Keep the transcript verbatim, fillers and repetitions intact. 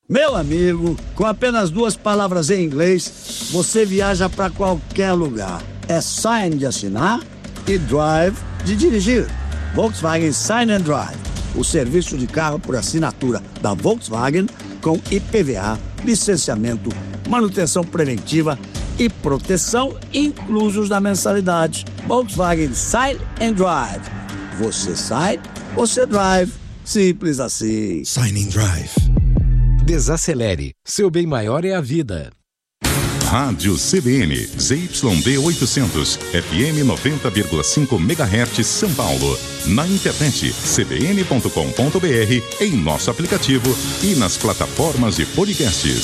Meu amigo, com apenas duas palavras em inglês, você viaja para qualquer lugar. É Sign de assinar e Drive de dirigir. Volkswagen Sign and Drive, o serviço de carro por assinatura da Volkswagen com I P V A, licenciamento, manutenção preventiva e proteção inclusos na mensalidade. Volkswagen Sign and Drive. Você sai, você drive. Simples assim. Sign and Drive. Desacelere. Seu bem maior é a vida. Rádio C B N, Z Y D oitocentos, F M noventa vírgula cinco megahertz, São Paulo. Na internet, c b n ponto com ponto b r, em nosso aplicativo e nas plataformas de podcasts.